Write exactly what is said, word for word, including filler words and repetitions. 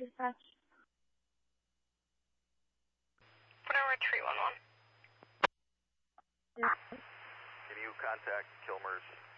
dispatch. Whatever, three one one. Yeah. Can you contact Kilmer's